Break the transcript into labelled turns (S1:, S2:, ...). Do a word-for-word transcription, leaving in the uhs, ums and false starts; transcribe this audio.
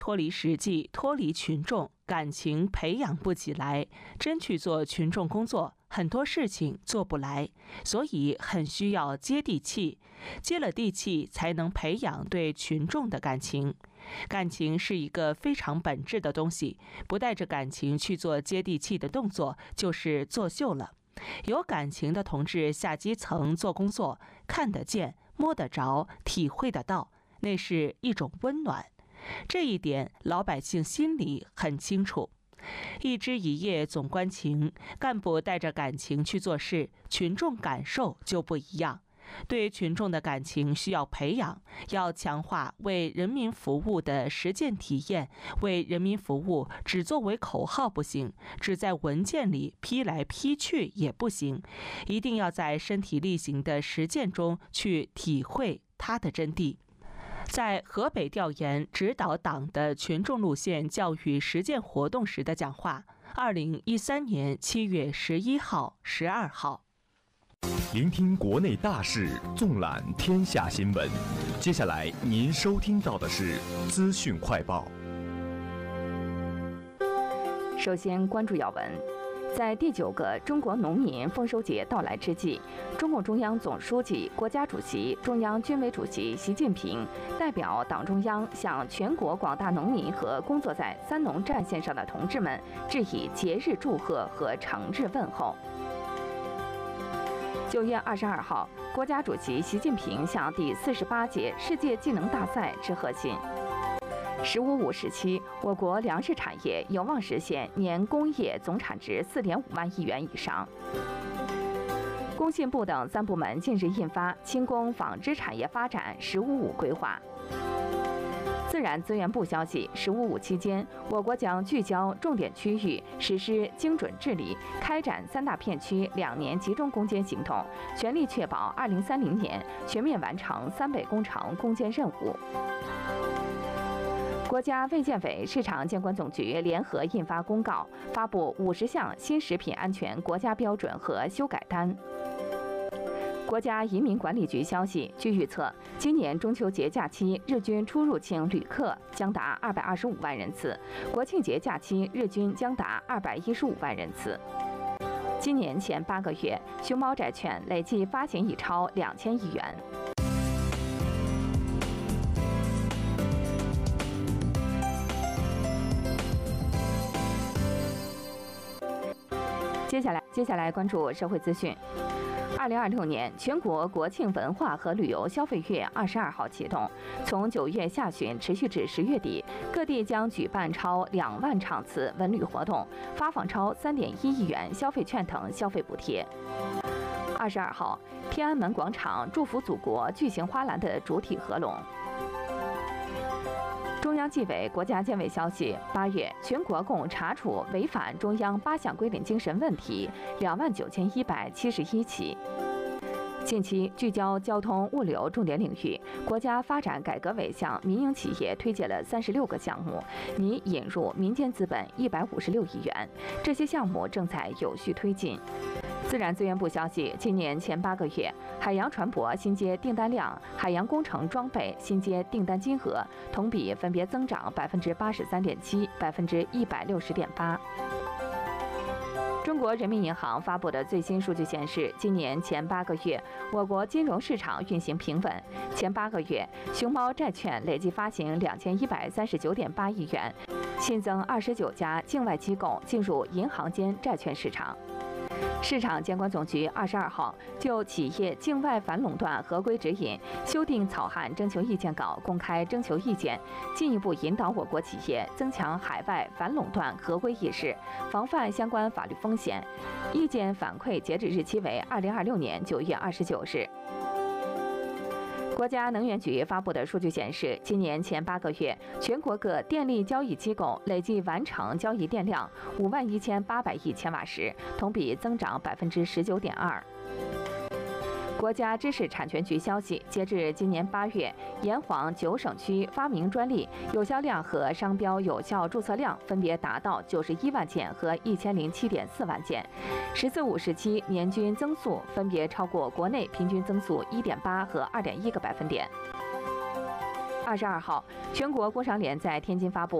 S1: 脱离实际，脱离群众，感情培养不起来。真去做群众工作，很多事情做不来，所以很需要接地气。接了地气，才能培养对群众的感情。感情是一个非常本质的东西，不带着感情去做接地气的动作，就是作秀了。有感情的同志下基层做工作，看得见、摸得着、体会得到，那是一种温暖。这一点老百姓心里很清楚。一枝一叶总关情，干部带着感情去做事，群众感受就不一样。对群众的感情需要培养，要强化为人民服务的实践体验。为人民服务只作为口号不行，只在文件里批来批去也不行，一定要在身体力行的实践中去体会它的真谛。在河北调研指导党的群众路线教育实践活动时的讲话，二零一三年七月十一号、十二号。
S2: 聆听国内大事，纵览天下新闻。接下来您收听到的是资讯快报。
S3: 首先关注要闻。在第九个中国农民丰收节到来之际，中共中央总书记、国家主席、中央军委主席习近平代表党中央向全国广大农民和工作在三农战线上的同志们致以节日祝贺和诚挚问候。九月二十二号，国家主席习近平向第四十八届世界技能大赛致贺信。“十五五”时期，我国粮食产业有望实现年工业总产值四点五万亿元以上。工信部等三部门近日印发《轻工纺织产业发展“十五五”规划》。自然资源部消息，“十五五”期间，我国将聚焦重点区域，实施精准治理，开展三大片区两年集中攻坚行动，全力确保二零三零年全面完成三北工程攻坚任务。国家卫健委、市场监管总局联合印发公告，发布五十项新食品安全国家标准和修改单。国家移民管理局消息，据预测，今年中秋节假期日均出入境旅客将达二百二十五万人次，国庆节假期日均将达二百一十五万人次。今年前八个月，熊猫债券累计发行已超两千亿元。接下来，接下来关注社会资讯。二零二六年全国国庆文化和旅游消费月二十二号启动，从九月下旬持续至十月底，各地将举办超两万场次文旅活动，发放超三点一亿元消费券等消费补贴。二十二号，天安门广场祝福祖国巨型花篮的主体合拢。中央纪委国家监委消息，八月全国共查处违反中央八项规定精神问题两万九千一百七十一起。近期聚焦交通物流重点领域，国家发展改革委向民营企业推荐了三十六个项目，拟引入民间资本一百五十六亿元，这些项目正在有序推进。自然资源部消息，今年前八个月，海洋船舶新接订单量、海洋工程装备新接订单金额同比分别增长百分之八十三点七、百分之一百六十点八。中国人民银行发布的最新数据显示，今年前八个月，我国金融市场运行平稳。前八个月，熊猫债券累计发行两千一百三十九点八亿元，新增二十九家境外机构进入银行间债券市场。市场监管总局二十二号就企业境外反垄断合规指引修订草案征求意见稿公开征求意见，进一步引导我国企业增强海外反垄断合规意识，防范相关法律风险。意见反馈截止日期为二零二六年九月二十九日。国家能源局发布的数据显示，今年前八个月，全国各电力交易机构累计完成交易电量五万一千八百亿千瓦时，同比增长百分之十九点二。国家知识产权局消息，截至今年八月，沿黄九省区发明专利有效量和商标有效注册量分别达到九十一万件和一千零七点四万件，十四五时期年均增速分别超过国内平均增速一点八和二点一个百分点。 二十二号，全国工商联在天津发布